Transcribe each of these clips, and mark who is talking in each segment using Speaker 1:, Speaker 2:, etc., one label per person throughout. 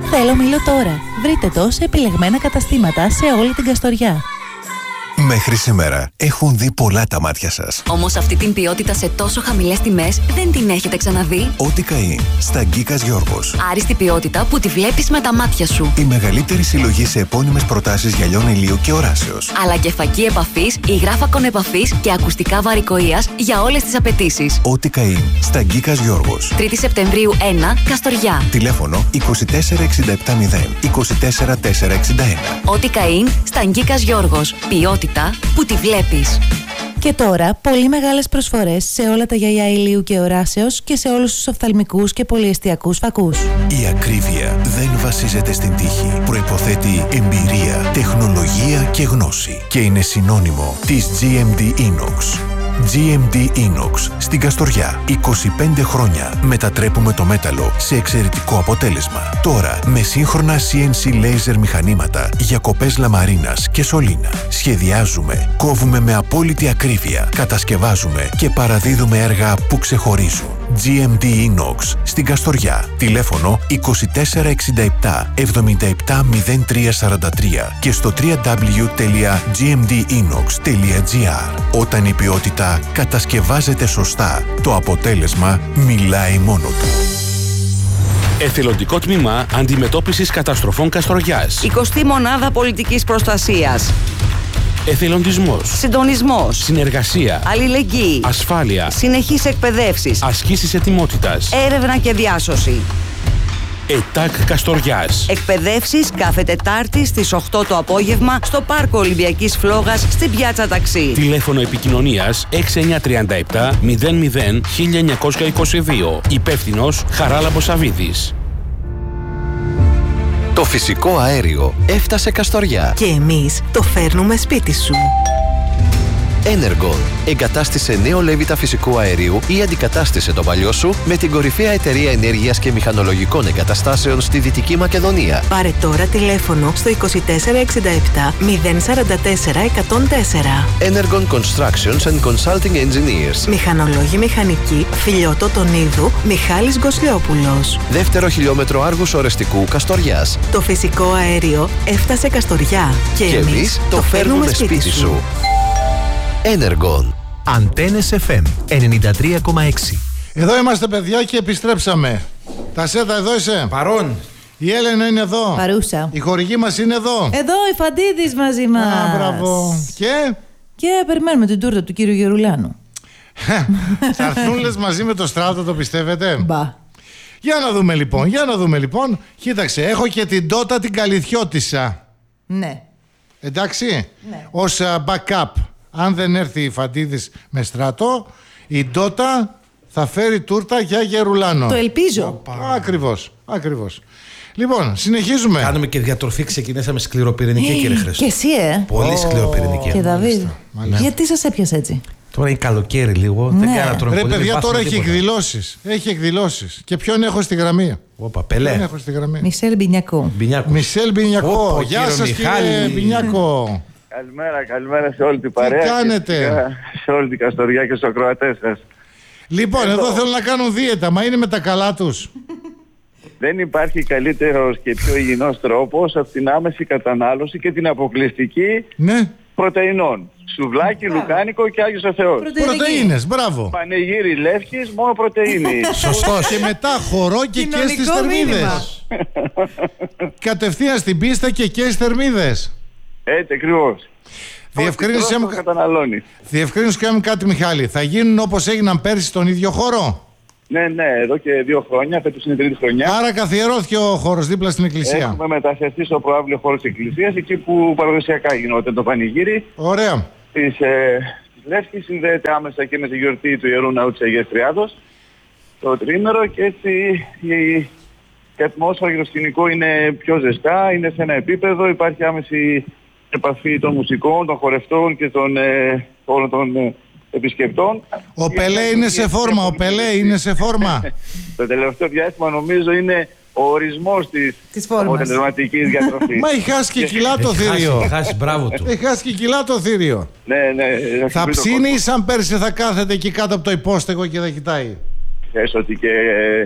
Speaker 1: Θέλω μήλο τώρα. Βρείτε το σε επιλεγμένα καταστήματα σε όλη την Καστοριά.
Speaker 2: Μέχρι σήμερα έχουν δει πολλά τα μάτια σας.
Speaker 3: Όμως αυτή την ποιότητα σε τόσο χαμηλές τιμές δεν την έχετε ξαναδεί.
Speaker 2: Ό,τι καεί στα Γκίκας Γιώργος.
Speaker 3: Άριστη ποιότητα που τη βλέπεις με τα μάτια σου.
Speaker 2: Η μεγαλύτερη συλλογή σε επώνυμες προτάσεις γυαλιών ηλίου και οράσεως.
Speaker 3: Αλλά και φακή επαφής, υγράφακον επαφής και ακουστικά βαρικοείας για όλες τις απαιτήσεις.
Speaker 2: Ό,τι καεί στα Γκίκας Γιώργος.
Speaker 3: 3η Σεπτεμβρίου 1, Καστοριά.
Speaker 2: Τηλέφωνο 24670 24461.
Speaker 3: Ό,τι καεί στα Γκίκας Γιώργος. Ποιότητα που τη βλέπεις.
Speaker 1: Και τώρα, πολύ μεγάλες προσφορές σε όλα τα γυαλιά ηλίου και οράσεως και σε όλους τους οφθαλμικούς και πολυεστιακούς φακούς.
Speaker 2: Η ακρίβεια δεν βασίζεται στην τύχη. Προϋποθέτει εμπειρία, τεχνολογία και γνώση. Και είναι συνώνυμο της GMD Inox. GMD Inox στην Καστοριά. 25 χρόνια μετατρέπουμε το μέταλλο σε εξαιρετικό αποτέλεσμα. Τώρα με σύγχρονα CNC laser μηχανήματα για κοπές λαμαρίνας και σωλήνα. Σχεδιάζουμε, κόβουμε με απόλυτη ακρίβεια, κατασκευάζουμε και παραδίδουμε έργα που ξεχωρίζουν. GMD Inox στην Καστοριά. Τηλέφωνο 2467 770343 και στο www.gmdinox.gr. Όταν η ποιότητα κατασκευάζεται σωστά, το αποτέλεσμα μιλάει μόνο του.
Speaker 4: Εθελοντικό τμήμα αντιμετώπισης καταστροφών Καστοριάς.
Speaker 5: 20η μονάδα πολιτικής προστασίας.
Speaker 4: Εθελοντισμός.
Speaker 5: Συντονισμός.
Speaker 4: Συνεργασία.
Speaker 5: Αλληλεγγύη.
Speaker 4: Ασφάλεια.
Speaker 5: Συνεχείς εκπαιδεύσεις.
Speaker 4: Ασκήσεις ετοιμότητας.
Speaker 5: Έρευνα και διάσωση.
Speaker 4: ΕΤΑΚ Καστοριάς.
Speaker 5: Εκπαιδεύσεις κάθε Τετάρτη στις 8 το απόγευμα στο Πάρκο Ολυμπιακής Φλόγας στην Πιάτσα Ταξί.
Speaker 4: Τηλέφωνο επικοινωνίας 6937 00 1922. Υπεύθυνος Χαράλαμπος Σαββίδης.
Speaker 6: Το φυσικό αέριο έφτασε Καστοριά.
Speaker 7: Και εμείς το φέρνουμε σπίτι σου.
Speaker 6: Energon. Εγκατάστησε νέο λέβητα φυσικού αερίου ή αντικατάστησε το παλιό σου με την κορυφαία εταιρεία ενέργειας και μηχανολογικών εγκαταστάσεων στη Δυτική Μακεδονία.
Speaker 7: Πάρε τώρα τηλέφωνο στο 2467 044 104.
Speaker 6: Energon Constructions and Consulting Engineers.
Speaker 7: Μηχανολόγοι μηχανικοί Φιλιώτο Τονίδου, Μιχάλης Γκοσλιόπουλος.
Speaker 6: Δεύτερο χιλιόμετρο Άργους Ορεστικού Καστοριάς.
Speaker 7: Το φυσικό αέριο έφτασε Καστοριά. Και εμείς το φέρνουμε σπίτι σου.
Speaker 6: Energon.
Speaker 8: Αντένες FM 93,6.
Speaker 9: Εδώ είμαστε, παιδιά, και επιστρέψαμε. Τα Σέτα, εδώ είσαι?
Speaker 10: Παρόν.
Speaker 9: Η Έλενα είναι εδώ.
Speaker 1: Παρούσα.
Speaker 9: Η χορηγή μας είναι εδώ.
Speaker 1: Εδώ η Φαντίδης μαζί μας.
Speaker 9: Μπράβο.
Speaker 1: Και περιμένουμε την τούρτα του κύριου Γερουλάνου.
Speaker 9: Θα έρθουν λες μαζί με το Στράτο, το πιστεύετε?
Speaker 1: Μπα.
Speaker 9: Για να δούμε λοιπόν. Κοίταξε, έχω και την Τότα την Καλυθιώτισσα.
Speaker 1: Ναι.
Speaker 9: Εντάξει.
Speaker 1: Ναι.
Speaker 9: Ως backup. Αν δεν έρθει η Φαντίδης με Στράτο, η Ντότα θα φέρει τούρτα για Γερουλάνο.
Speaker 1: Το ελπίζω.
Speaker 9: Ακριβώς. Λοιπόν, συνεχίζουμε.
Speaker 10: Κάνουμε και διατροφή, ξεκινήσαμε σκληροπυρηνική, κύριε Χρήστο.
Speaker 1: Και εσύ,
Speaker 10: Πολύ σκληροπυρηνική.
Speaker 1: Και Δαβίδ. Γιατί σας έπιασε έτσι?
Speaker 10: Τώρα είναι καλοκαίρι λίγο.
Speaker 1: Ναι.
Speaker 10: Δεν κάνω τώρα.
Speaker 9: Ρε παιδιά, τώρα έχει εκδηλώσεις. Και ποιον έχω στη γραμμή?
Speaker 10: Όπα, Πελέ.
Speaker 1: Μισελ Μπινιακό.
Speaker 9: Μισελ Μπινιακό. Γεια σας, κύριε Μπινιακό.
Speaker 11: Καλημέρα σε όλη την παρέα.
Speaker 9: Τι κάνετε?
Speaker 11: Σε όλη την Καστοριά και στους ακροατές σας.
Speaker 9: Λοιπόν, εδώ θέλουν να κάνουν δίαιτα, μα είναι με τα καλά τους.
Speaker 11: Δεν υπάρχει καλύτερος και πιο υγιεινός τρόπος από την άμεση κατανάλωση και την αποκλειστική πρωτεϊνών. Σουβλάκι, λουκάνικο και Άγιος ο Θεός.
Speaker 9: Πρωτεΐνες, μπράβο.
Speaker 11: Πανηγύρι Λεύκης, μόνο πρωτεΐνη.
Speaker 9: Σωστός. Και μετά χορό και στις θερμίδες. Κατευθείαν στην πίστα και στις θερμίδες.
Speaker 11: Έτσι ακριβώς.
Speaker 9: Διευκρίνησε μου κάτι, Μιχάλη. Θα γίνουν όπως έγιναν πέρσι στον ίδιο χώρο?
Speaker 11: Ναι, εδώ και 2 χρόνια, φέτος είναι 3η χρονιά.
Speaker 9: Άρα καθιερώθηκε ο χώρος δίπλα στην εκκλησία.
Speaker 11: Έχουμε μεταφερθεί στο προάβλιο χώρο της εκκλησίας, εκεί που παραδοσιακά γινόταν το πανηγύρι.
Speaker 9: Ωραία.
Speaker 11: Της Λεύκης, συνδέεται άμεσα και με τη γιορτή του Ιερού Ναού της Αγίας Τριάδος, το τρίμερο, και έτσι η ατμόσφαιρα και το σκηνικό είναι πιο ζεστά, είναι σε ένα επίπεδο, υπάρχει άμεση επαφή των μουσικών, των χορευτών και όλων των επισκεπτών.
Speaker 9: Ο Πελέ είναι σε φόρμα.
Speaker 11: Το τελευταίο διάστημα νομίζω είναι ο ορισμός της αποτελεσματικής διατροφής.
Speaker 9: Μα έχει χάσει και κιλά το θήριο. Έχει χάσει και κιλά το θήριο.
Speaker 11: Ναι.
Speaker 9: Θα ψήνει ή σαν πέρσι θα κάθεται εκεί κάτω από το υπόστεγο και θα κοιτάει?
Speaker 11: Θες ότι και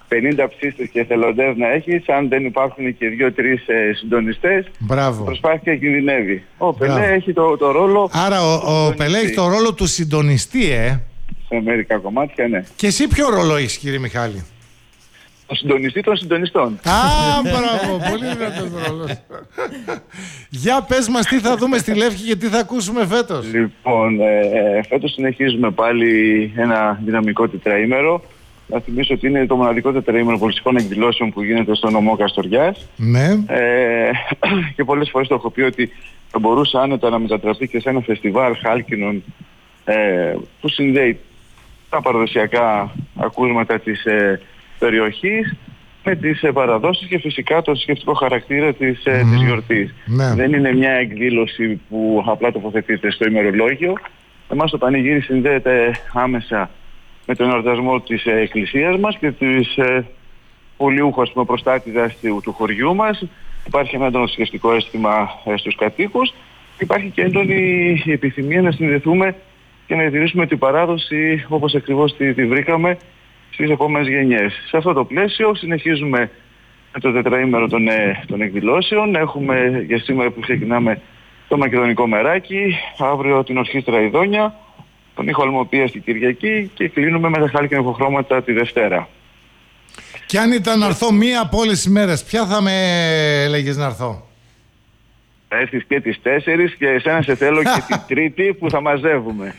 Speaker 11: 50 ψήστες και εθελοντές να έχεις, αν δεν υπάρχουν και 2-3 συντονιστές, η προσπάθεια κινδυνεύει. Ο Πελέ έχει το ρόλο...
Speaker 9: Άρα ο Πελέ έχει το ρόλο του συντονιστή,
Speaker 11: Σε μερικά κομμάτια, ναι.
Speaker 9: Και εσύ ποιο ρόλο έχεις, κύριε Μιχάλη?
Speaker 11: Το συντονιστή των συντονιστών.
Speaker 9: Μπράβο, πολύ δυνατός ρόλος. Για πες μας τι θα δούμε στη Λεύκη και τι θα ακούσουμε φέτος.
Speaker 11: Λοιπόν, φέτος συνεχίζουμε πάλι ένα δυναμικό τετραήμερο. Να θυμίσω ότι είναι το μοναδικό τετραήμερο πολιτιστικών εκδηλώσεων που γίνεται στο νομό Καστοριάς.
Speaker 9: Ναι.
Speaker 11: Και πολλές φορές το έχω πει ότι θα μπορούσε άνετα να μετατραπεί και σε ένα φεστιβάλ χάλκινων που συνδέει τα παραδοσιακά ακούσματα της περιοχής με τις παραδόσεις και φυσικά το θρησκευτικό χαρακτήρα της γιορτής.
Speaker 9: Ναι.
Speaker 11: Δεν είναι μια εκδήλωση που απλά τοποθετείται στο ημερολόγιο. Εμάς το πανηγύρι συνδέεται άμεσα με τον εορτασμό της εκκλησίας μας και της πολιούχου προστάτηδας του χωριού μας. Υπάρχει ένα έντονο θρησκευτικό αίσθημα στους κατοίκους. Υπάρχει και έντονη επιθυμία να συνδεθούμε και να διατηρήσουμε την παράδοση όπως ακριβώς τη βρήκαμε στις επόμενες γενιές. Σε αυτό το πλαίσιο συνεχίζουμε με το τετραήμερο των εκδηλώσεων. Έχουμε για σήμερα που ξεκινάμε το μακεδονικό μεράκι, αύριο την ορχήστρα Ιδόνια, τον ήχο Αλμοπία στην Κυριακή και κλείνουμε με τα χάλκινα ηχοχρώματα τη Δευτέρα.
Speaker 9: Και αν ήταν να έρθω μία από όλες τις μέρες, ποια θα με έλεγες να έρθω?
Speaker 11: Θα έρθεις και τις 4 και εσένα σε θέλω και την Τρίτη που θα μαζεύουμε.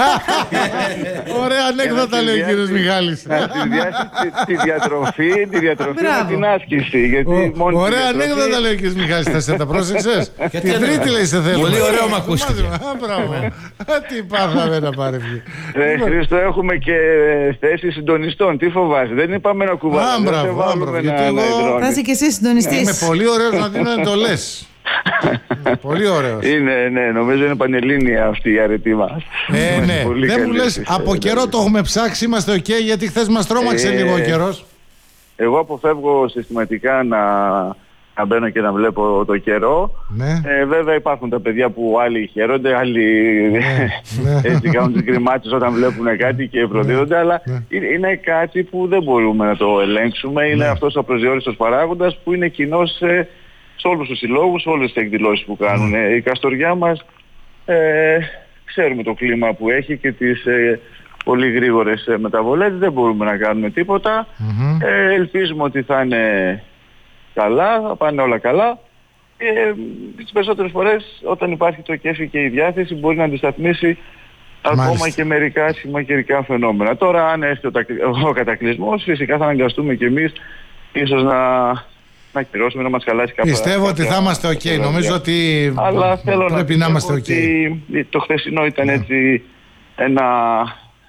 Speaker 9: Ωραία ανέκδοτα λέει ο κύριος Μιχάλης.
Speaker 11: Να συνδυάσεις τη διατροφή με την άσκηση.
Speaker 9: Ωραία ανέκδοτα λέει ο κύριος Μιχάλης. Θα σε τα πρόσεξες? Την Τρίτη λέει σε θέλω.
Speaker 10: Πολύ ωραίο μ' ακούστηκε.
Speaker 9: Μπράβο. Τι πάθαμε να πάρει.
Speaker 11: Χρήστο, έχουμε και θέσεις συντονιστών. Τι φοβάσαι? Δεν είπαμε να κουβάλουμε.
Speaker 1: Θα είσαι και εσύ συντονιστής.
Speaker 9: Είμαι πολύ ωραίος να δίνω εντολές. Πολύ ωραίος.
Speaker 11: Ναι, νομίζω είναι πανελλήνια αυτή η αρετή μας.
Speaker 9: Ναι. Δεν μου λες, από καιρό το έχουμε ψάξει, είμαστε ok, γιατί χθες μας τρόμαξε λίγο ο καιρός.
Speaker 11: Εγώ αποφεύγω συστηματικά να μπαίνω και να βλέπω το καιρό.
Speaker 9: Ναι.
Speaker 11: Βέβαια υπάρχουν τα παιδιά που άλλοι χαίρονται, άλλοι έτσι κάνουν τις γκριμάτσες όταν βλέπουν κάτι και προδίδονται, αλλά είναι κάτι που δεν μπορούμε να το ελέγξουμε. Είναι αυτός ο απροσδιόριστος παράγοντας που είναι κοινός σε όλους τους συλλόγους, όλες τις εκδηλώσεις που κάνουν. Η Καστοριά μας ξέρουμε το κλίμα που έχει και τις πολύ γρήγορες μεταβολές. Δεν μπορούμε να κάνουμε τίποτα. Ελπίζουμε ότι θα είναι καλά, θα πάνε όλα καλά. Τις περισσότερες φορές όταν υπάρχει το κέφι και η διάθεση μπορεί να αντισταθμίσει ακόμα και μερικά άσχημα καιρικά φαινόμενα. Τώρα αν έρθει ο κατακλυσμός, φυσικά θα αναγκαστούμε κι εμείς ίσως να ακυρώσουμε, να μας χαλάσει κάποια...
Speaker 9: Πιστεύω ότι θα είμαστε ok. Νομίζω ότι πρέπει να είμαστε ok.
Speaker 11: Το χθεσινό ήταν έτσι ένα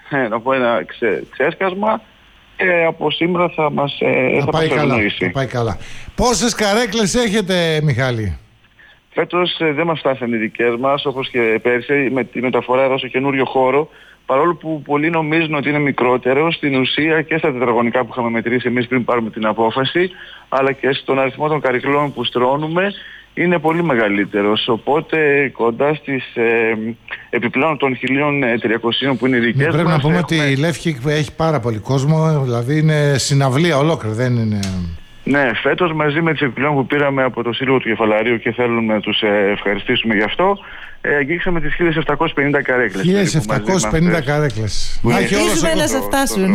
Speaker 11: ξέσκασμα και από σήμερα θα μας
Speaker 9: θα πάει καλά. Πόσες καρέκλες έχετε, Μιχάλη?
Speaker 11: Φέτος δεν μας φτάσαν οι δικές μας, όπως και πέρσι, με τη μεταφορά εδώ στο καινούριο χώρο. Παρόλο που πολλοί νομίζουν ότι είναι μικρότερο, στην ουσία και στα τετραγωνικά που είχαμε μετρήσει εμείς πριν πάρουμε την απόφαση, αλλά και στον αριθμό των καρυκλών που στρώνουμε, είναι πολύ μεγαλύτερος. Οπότε κοντά στις επιπλέον των 1.300 που είναι οι δικές μας...
Speaker 9: Πρέπει να πούμε ότι η Λεύκη έχει πάρα πολύ κόσμο, δηλαδή είναι συναυλία ολόκληρη, δεν είναι...
Speaker 11: Ναι, φέτος μαζί με τις επιπλέον που πήραμε από το Σύλλογο του Κεφαλαρίου και θέλουμε να τους ευχαριστήσουμε γι' αυτό, αγγίξαμε τις 1.750 καρέκλες.
Speaker 9: 1.750 καρέκλες.
Speaker 1: Ελπίζουμε να σε φτάσουν.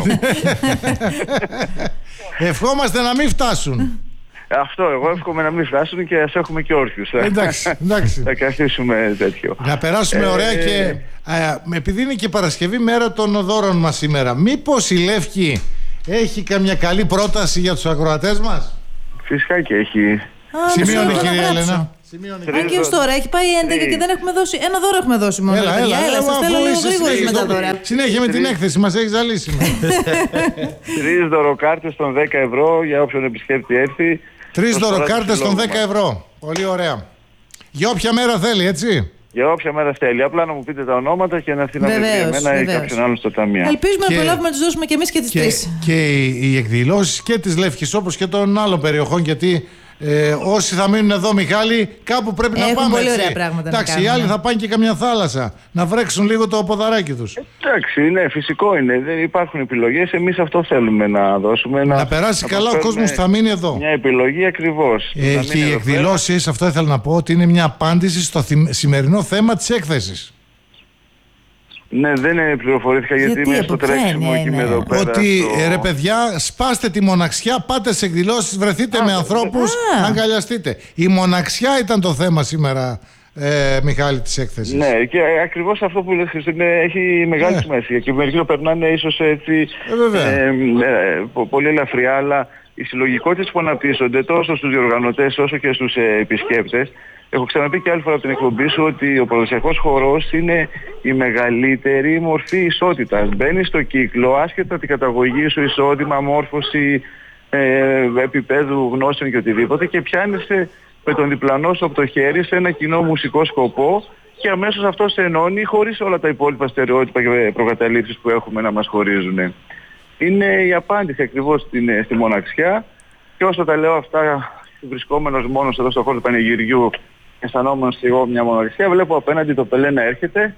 Speaker 9: Ευχόμαστε να μην φτάσουν.
Speaker 11: Αυτό, εγώ εύχομαι να μην φτάσουν και ας έχουμε και όρθιους.
Speaker 9: Εντάξει.
Speaker 11: Θα καθίσουμε τέτοιο.
Speaker 9: Να περάσουμε ωραία και επειδή είναι και Παρασκευή, μέρα των δώρων μας σήμερα, μήπως η Λεύκη έχει καμιά καλή πρόταση για τους ακροατές μας?
Speaker 11: Φυσικά και έχει.
Speaker 9: Σημείωνε κυρία Έλενα.
Speaker 1: Αν και ως τώρα έχει πάει 11 και δεν έχουμε δώσει. Ένα δώρο έχουμε δώσει μόνο. Έλα, σας θέλω λίγο γρήγορες με τα δώρα.
Speaker 9: Συνέχεια με την έκθεση, μας έχει ζαλίσει.
Speaker 11: 3 δωροκάρτες των 10 ευρώ για όποιον επισκέπτη έρθει.
Speaker 9: 3 δωροκάρτες των 10 ευρώ. Πολύ ωραία. Για όποια μέρα θέλει, έτσι.
Speaker 11: Για όποια μέρα θέλει. Απλά να μου πείτε τα ονόματα και να έρθει να βρει εμένα ή κάποιον άλλον στο ταμείο.
Speaker 1: Ελπίζουμε να προλάβουμε να τους δώσουμε και εμείς και τις 3.
Speaker 9: Και οι εκδηλώσεις και της Λεύκης όπως και των άλλων περιοχών, γιατί Όσοι θα μείνουν εδώ, Μιχάλη, κάπου πρέπει να πάμε.
Speaker 1: Πολύ ωραία πράγματα.
Speaker 9: Εντάξει, οι άλλοι θα πάνε και καμιά θάλασσα να βρέξουν λίγο το ποδαράκι τους.
Speaker 11: Εντάξει, ναι, φυσικό είναι. Δεν υπάρχουν επιλογές. Εμείς αυτό θέλουμε να δώσουμε.
Speaker 9: Να περάσει καλά ο κόσμος που θα μείνει εδώ.
Speaker 11: Μια επιλογή ακριβώς.
Speaker 9: Και οι εκδηλώσεις, αυτό ήθελα να πω, ότι είναι μια απάντηση στο σημερινό θέμα της έκθεσης.
Speaker 11: Ναι, δεν πληροφορήθηκα γιατί είμαι στο τρέξιμο και είμαι εδώ πέρα.
Speaker 9: Ότι ρε παιδιά, σπάστε τη μοναξιά, πάτε σε εκδηλώσεις, βρεθείτε με ανθρώπους, αγκαλιαστείτε. Η μοναξιά ήταν το θέμα σήμερα, Μιχάλη, της έκθεσης.
Speaker 11: Ναι, και ακριβώς αυτό που λέει έχει μεγάλη σημασία. Και μερικοί το περνάνε ίσως έτσι πολύ ελαφριά, αλλά οι συλλογικότητες που αναπτύσσονται τόσο στους διοργανωτές όσο και στους επισκέπτες. Έχω ξαναπεί και άλλη φορά από την εκπομπή σου ότι ο προδοσιακός χορός είναι η μεγαλύτερη μορφή ισότητας. Μπαίνεις στο κύκλο, άσχετα την καταγωγή σου, εισόδημα, μόρφωση, επίπεδου γνώσεων και οτιδήποτε, και πιάνεσαι με τον διπλανό σου από το χέρι σε ένα κοινό μουσικό σκοπό και αμέσως αυτό σε ενώνει χωρίς όλα τα υπόλοιπα στερεότυπα και προκαταλήψεις που έχουμε να μας χωρίζουν. Είναι η απάντηση ακριβώς στη μοναξιά, και όσο τα λέω αυτά βρισκόμενος μόνος εδώ στο χώρο του πανηγυριού, αισθανόμενος και εγώ μια μοναξιά, βλέπω απέναντι το Πελέ να έρχεται.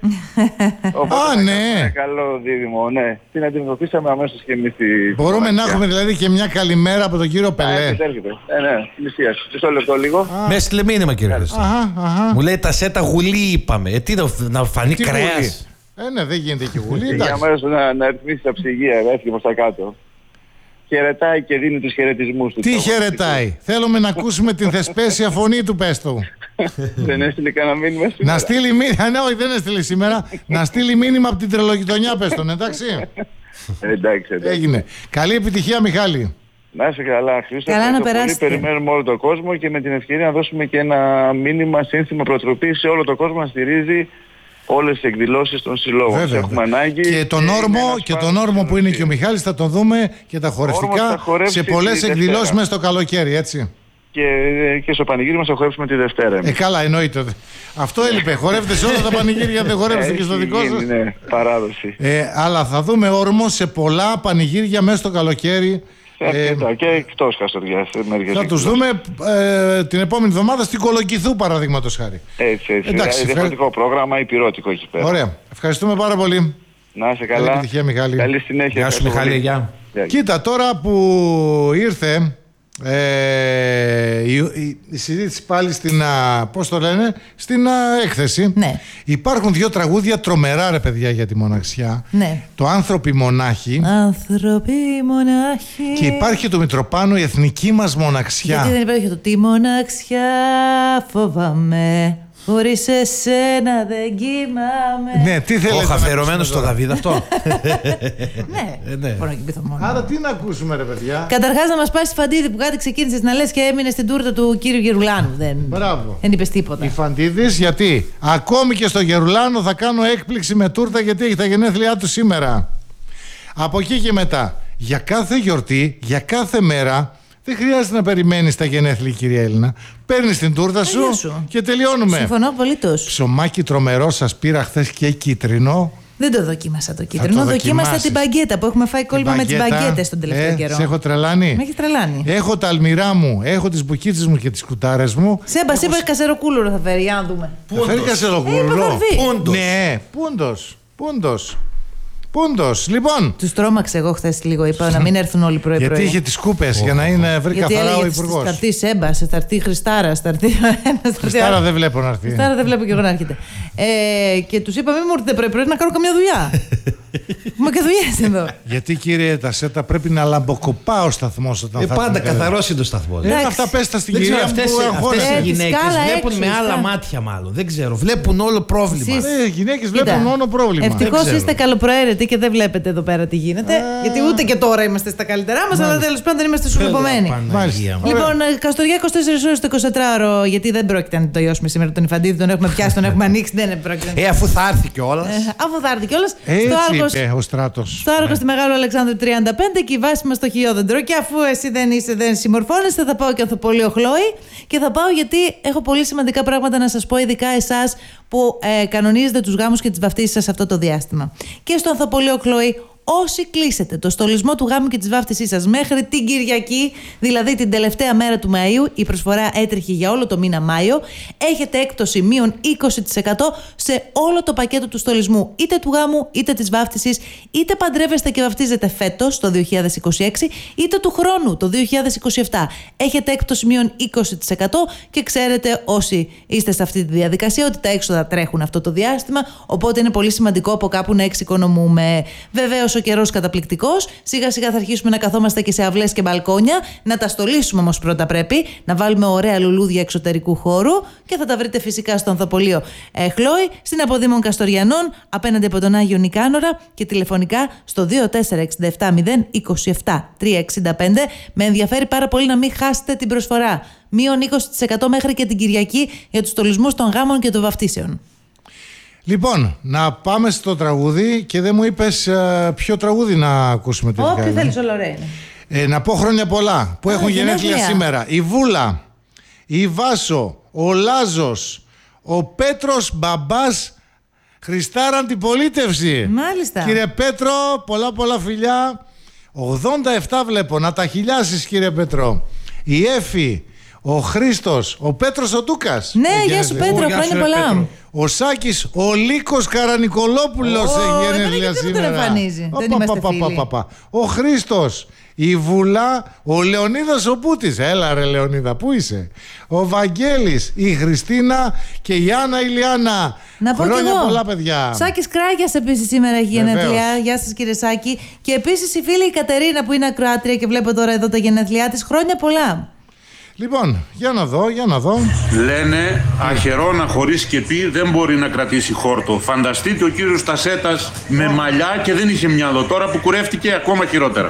Speaker 9: Ναι!
Speaker 11: Καλό δίδυμο, ναι. Την αντιμετωπίσαμε αμέσως και εμείς.
Speaker 9: Μπορούμε να έχουμε δηλαδή και μια καλημέρα από τον κύριο Πελέ.
Speaker 11: Έρχεται. Ναι, πλησίασε. Μισό λεπτό λίγο.
Speaker 10: Με έστειλε μήνυμα, κύριε Χρήστο. Μου λέει τα σέτα γουλή είπαμε. Τι να φανεί κρέας.
Speaker 9: Ναι, δεν γίνεται και γουλή.
Speaker 11: Για μέρος να ρυθμίσει τα ψυγεία, έφυγε προς τα κάτω. Χαιρετάει και δίνει τους χαιρετισμούς του.
Speaker 9: Τι χαιρετάει? Θέλουμε να ακούσουμε την θεσπέσια φωνή του, πες του.
Speaker 11: Δεν έστειλε κανένα μήνυμα σήμερα?
Speaker 9: Να στείλει μήνυμα, ναι, όχι, δεν έστειλε σήμερα. Να στείλει μήνυμα από την τρελογειτονιά, πες τον, εντάξει.
Speaker 11: Εντάξει.
Speaker 9: Έγινε. Καλή επιτυχία, Μιχάλη.
Speaker 11: Να είσαι καλά, Χρήστο.
Speaker 1: Καλά να περάσετε.
Speaker 11: Περιμένουμε όλο τον κόσμο και με την ευκαιρία να δώσουμε και ένα μήνυμα, σύνθημα προτροπή σε όλο τον κόσμο να στηρίζει όλες τις εκδηλώσεις των συλλόγων. Έχουμε ανάγκη.
Speaker 9: Και τον όρμο που είναι και ο Μιχάλης θα τον δούμε, και τα χορευτικά σε πολλές εκδηλώσεις μέσα στο καλοκαίρι, έτσι.
Speaker 11: Και στο πανηγύρι μας θα χορεύσουμε τη Δευτέρα.
Speaker 9: Καλά, εννοείται. Αυτό έλειπε. Χορεύετε σε όλα τα πανηγύρια, δεν χορεύετε και στο δικό σας.
Speaker 11: Είναι παράδοση.
Speaker 9: Αλλά θα δούμε όρμο σε πολλά πανηγύρια μέσα στο καλοκαίρι.
Speaker 11: Και εκτός Καστοριάς.
Speaker 9: Θα τους δούμε την επόμενη εβδομάδα στην Κολοκυθού, παραδείγματος χάρη.
Speaker 11: Έτσι. Διαφορετικό πρόγραμμα, υπηρώτικο εκεί πέρα.
Speaker 9: Ωραία. Ευχαριστούμε πάρα πολύ.
Speaker 11: Να είσαι καλά.
Speaker 9: Καλή επιτυχία, Μιχάλη.
Speaker 11: Καλή συνέχεια.
Speaker 10: Γεια σου, Μιχάλη. Γεια.
Speaker 9: Κοίτα, τώρα που ήρθε η συζήτηση πάλι στην, πώς το λένε, στην έκθεση,
Speaker 1: ναι.
Speaker 9: Υπάρχουν δύο τραγούδια τρομερά, ρε παιδιά, για τη μοναξιά.
Speaker 1: Ναι.
Speaker 9: Το «Άνθρωποι μονάχοι».
Speaker 1: Άνθρωποι μονάχοι.
Speaker 9: Και υπάρχει το Μητροπάνο, η εθνική μας μοναξιά.
Speaker 1: Γιατί δεν υπάρχει το «Τι μοναξιά φοβάμαι, χωρίς εσένα δεν κοιμάμαι».
Speaker 9: Ναι, τι θέλετε?
Speaker 10: Όχι, αφιερωμένο στο Δαβίδ αυτό.
Speaker 1: Ναι, μπορώ να κοιμηθώ μόνο.
Speaker 9: Άρα τι να ακούσουμε, ρε παιδιά?
Speaker 1: Καταρχάς να μας πάει στη Φαντίδη που κάτι ξεκίνησες να λες και έμεινε στην τούρτα του κύριου Γερουλάνου.
Speaker 9: Μπράβο.
Speaker 1: Δεν είπες τίποτα.
Speaker 9: Η Φαντίδης, γιατί ακόμη και στο Γερουλάνο θα κάνω έκπληξη με τούρτα, γιατί έχει τα γενέθλιά του σήμερα. Από εκεί και μετά, για κάθε γιορτή, για κάθε μέρα, δεν χρειάζεται να περιμένεις τα γενέθλια, κυρία Έλληνα. Παίρνεις την τούρτα σου και τελειώνουμε.
Speaker 1: Συμφωνώ απολύτως.
Speaker 9: Ψωμάκι τρομερό σας πήρα χθες, και κίτρινο.
Speaker 1: Δεν το δοκίμασα το κίτρινο. Δοκίμασα την μπαγκέτα που έχουμε φάει κόλπα με τις μπαγκέτες τον τελευταίο καιρό.
Speaker 9: Σε έχω τρελάνει.
Speaker 1: Με έχεις τρελάνει.
Speaker 9: Έχω τα αλμυρά μου, έχω τις μπουκίτσες μου και τις κουτάρες μου.
Speaker 1: Σέμπα, κασεροκούλουρο θα φέρει, για να δούμε.
Speaker 9: Θα φέρει κασεροκούλουρο. Ναι, πούντος. Λοιπόν.
Speaker 1: Τους τρόμαξε εγώ χθες λίγο. Είπα να μην έρθουν όλοι πρωί-πρωί.
Speaker 9: Γιατί είχε τις κούπες για να είναι βρει καθαρά ο υπουργός.
Speaker 1: Θα έρθει Σέμπα, θα έρθει Χριστάρα.
Speaker 9: Χριστάρα δεν βλέπω να έρθει.
Speaker 1: Χριστάρα δεν βλέπω και εγώ να έρχεται. Και τους είπα, μην μου έρθετε πρωί-πρωί να κάνω καμιά δουλειά. Μα και δουλειές εδώ.
Speaker 9: Γιατί, κύριε Τασέτα, πρέπει να λαμποκοπά ο σταθμός όταν θα
Speaker 10: πάντα καθαρός είναι ο σταθμός.
Speaker 9: Αυτά πέστα στην κυρία μου.
Speaker 10: Αυτές οι γυναίκες βλέπουν με άλλα μάτια, μάλλον. Δεν ξέρω. Βλέπουν όλο πρόβλημα.
Speaker 9: Οι γυναίκες βλέπουν μόνο πρόβλημα.
Speaker 1: Ευτυχώς είστε καλοπροαίρετοι και δεν βλέπετε εδώ πέρα τι γίνεται. Γιατί ούτε και τώρα είμαστε στα καλύτερά μας, αλλά τέλος πάντων είμαστε σουλουπωμένοι. Λοιπόν, Καστοριά 24 ώρες το 24ωρο, γιατί δεν πρόκειται να το τελειώσουμε σήμερα τον Ιφαντίδη, τον έχουμε πιάσει, τον έχουμε ανοίξει. Δεν πρόκειται.
Speaker 10: Αφού θα έρθει κιόλας.
Speaker 1: Αφού θα έρθει κιόλας.
Speaker 9: Έτσι είπε ο Στράτος.
Speaker 1: Στο Άργο στη Μεγάλο Αλεξάνδρου 35 και η βάση μας στο Χιόδεντρο. Και αφού εσύ δεν συμμορφώνεσαι, θα πάω και Ανθοπολείο Χλόη. Και θα πάω γιατί έχω πολύ σημαντικά πράγματα να σας πω, ειδικά εσάς που κανονίζετε τους γάμους και τις βαφτίσεις σας αυτό το διάστημα. Και στο Ανθοπολείο Χλόη Όσοι κλείσετε το στολισμό του γάμου και της βάφτισής σας μέχρι την Κυριακή, δηλαδή την τελευταία μέρα του Μαΐου, η προσφορά έτρεχε για όλο το μήνα Μάιο, έχετε έκπτωση μείον 20% σε όλο το πακέτο του στολισμού, είτε του γάμου είτε της βάφτισης, είτε παντρεύεστε και βαφτίζετε φέτος το 2026, είτε του χρόνου το 2027. Έχετε έκπτωση μείον 20% και ξέρετε όσοι είστε σε αυτή τη διαδικασία ότι τα έξοδα τρέχουν αυτό το διάστημα, οπότε είναι πολύ σημαντικό από κάπου να εξοικονομούμε. Βεβαίως ο καιρός καταπληκτικός, σιγά σιγά θα αρχίσουμε να καθόμαστε και σε αυλές και μπαλκόνια, να τα στολίσουμε όμως πρώτα πρέπει, να βάλουμε ωραία λουλούδια εξωτερικού χώρου και θα τα βρείτε φυσικά στο Ανθοπολείο Χλόη, στην Αποδήμων Καστοριανών, απέναντι από τον Άγιο Νικάνορα και τηλεφωνικά στο 2467 027 365. Με ενδιαφέρει πάρα πολύ να μην χάσετε την προσφορά. Μείον 20% μέχρι και την Κυριακή για τους στολισμούς των γάμων και των βαφτίσεων.
Speaker 9: Λοιπόν, να πάμε στο τραγούδι και δεν μου είπες ποιο τραγούδι να ακούσουμε τελικά.
Speaker 1: Όποιο θέλεις, όλα ωραία είναι.
Speaker 9: Να πω χρόνια πολλά που έχουν γενέθλια σήμερα. Η Βούλα, η Βάσο, ο Λάζος, ο Πέτρος Μπαμπάς, Χριστάρα Αντιπολίτευση.
Speaker 1: Μάλιστα.
Speaker 9: Κύριε Πέτρο, πολλά φιλιά. 87 βλέπω, να τα χιλιάσεις κύριε Πέτρο. Η Έφη, ο Χρήστος, ο Πέτρος ο Τούκας.
Speaker 1: Ναι, γεια σου Πέτρο, χρόνια πολλά.
Speaker 9: Ο Σάκης, ο Λύκος Καρανικολόπουλος έχει γενέθλια σήμερα.
Speaker 1: Δεν είμαστε φίλοι.
Speaker 9: Ο Χρήστος, η Βουλά, ο Λεωνίδας ο Πούτης. Έλα ρε Λεωνίδα, πού είσαι? Ο Βαγγέλης, η Χριστίνα και η Άννα Ηλιάνα.
Speaker 1: Να πω
Speaker 9: χρόνια
Speaker 1: κι εγώ.
Speaker 9: πολλά παιδιά.
Speaker 1: Σάκης Κράγιας επίσης σήμερα έχει γενέθλια. Γεια σας κύριε Σάκη. Και επίσης η φίλη η Κατερίνα που είναι ακροάτρια και βλέπω τώρα εδώ τα γενέθλιά της. Χρόνια πολλά.
Speaker 9: Λοιπόν, για να δω.
Speaker 12: Λένε αχερώνα χωρίς σκεπή δεν μπορεί να κρατήσει χόρτο. Φανταστείτε ο κύριος Τασέτας με μαλλιά και δεν είχε μυαλό. Τώρα που κουρεύτηκε ακόμα χειρότερα.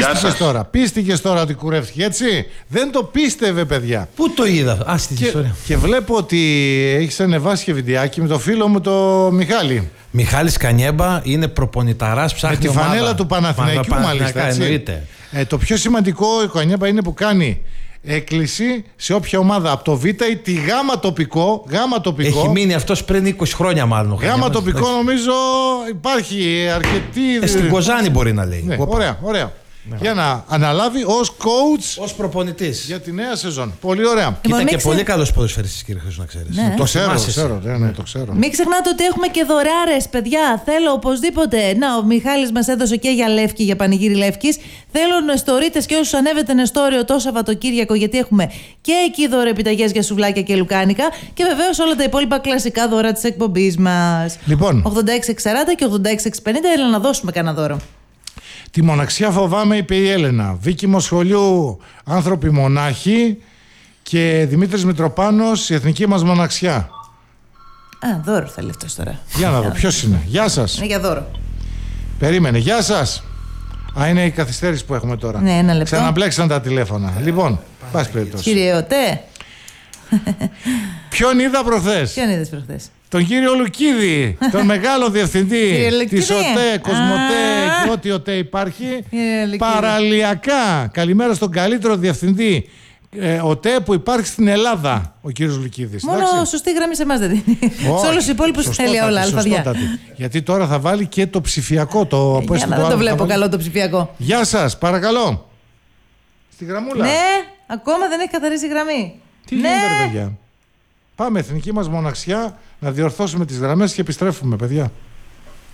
Speaker 9: Πίστηκες τώρα ότι κουρεύτηκε, έτσι. Δεν το πίστευε, παιδιά.
Speaker 10: Πού το είδα, στην ιστορία.
Speaker 9: Και βλέπω ότι έχεις ανεβάσει και βιντεάκι με το φίλο μου το Μιχάλη.
Speaker 10: Μιχάλης Κανιέμπα είναι προπονηταράς, ψάχνει
Speaker 9: με τη φανέλα του Παναθηναϊκού μάλιστα. Το πιο σημαντικό η Κανιέμπα είναι που κάνει έκκληση σε όποια ομάδα από το Β ή τη Γ τοπικό. Έχει
Speaker 10: μείνει αυτός πριν 20 χρόνια μάλλον.
Speaker 9: Γ τοπικό νομίζω υπάρχει αρκετή.
Speaker 10: Στην Κοζάνη μπορεί να λέει.
Speaker 9: Ναι, ωραία. Ναι. Για να αναλάβει ως coach,
Speaker 10: ως προπονητής
Speaker 9: για τη νέα σεζόν. Πολύ ωραία.
Speaker 10: Ήταν και πολύ καλός ποδοσφαιριστής, κύριε Χρήστο, να ξέρεις.
Speaker 9: Ναι. Το ξέρω.
Speaker 1: Μην ξεχνάτε ότι έχουμε και δωράρες, παιδιά. Θέλω οπωσδήποτε. Να, ο Μιχάλης μας έδωσε και για Λεύκη, για πανηγύρι Λεύκης. Θέλω νεστορίτες και όσους ανέβετε νεστόριο το Σαββατοκύριακο, γιατί έχουμε και εκεί δωρεοεπιταγές για σουβλάκια και λουκάνικα. Και βεβαίως όλα τα υπόλοιπα κλασικά δώρα της εκπομπής μας.
Speaker 9: Λοιπόν,
Speaker 1: 86-40 και 86-50. Έλα να δώσουμε κανένα δώρο.
Speaker 9: Τη μοναξιά φοβάμαι, είπε η Έλενα. Δίκημο σχολείου, άνθρωποι μονάχοι. Και Δημήτρης Μητροπάνος, η εθνική μας μοναξιά.
Speaker 1: Δώρο θέλει αυτός τώρα.
Speaker 9: Για να δω, ποιος είναι? Γεια σας.
Speaker 1: Είναι για δώρο.
Speaker 9: Περίμενε, γεια σας. Είναι η καθυστέρηση που έχουμε τώρα.
Speaker 1: Ναι, ένα λεπτό.
Speaker 9: Ξαναμπλέξαν τα τηλέφωνα. Λοιπόν, πάση περιπτώσει.
Speaker 1: Κύριε Οτέ.
Speaker 9: Ποιον είδα προχθές? Τον κύριο Λουκίδη, τον μεγάλο διευθυντή της ΟΤΕ, Κοσμοτέ και ό,τι ΟΤΕ υπάρχει. Παραλιακά. Καλημέρα στον καλύτερο διευθυντή ΟΤΕ που υπάρχει στην Ελλάδα, ο κύριος Λουκίδης.
Speaker 1: Μόνο σωστή γραμμή σε εμάς δεν δίνει. Σε όλους τους υπόλοιπους θέλει όλα αλφαδιά.
Speaker 9: Γιατί τώρα θα βάλει και το ψηφιακό.
Speaker 1: Δεν το βλέπω καλό το ψηφιακό.
Speaker 9: Γεια σας, παρακαλώ. Στη γραμμούλα.
Speaker 1: Ναι, ακόμα δεν έχει καθαρίσει η γραμμή.
Speaker 9: Τι γίνεται ρε παιδιά? Πάμε εθνική μας μοναξιά, να διορθώσουμε τις γραμμές και επιστρέφουμε παιδιά.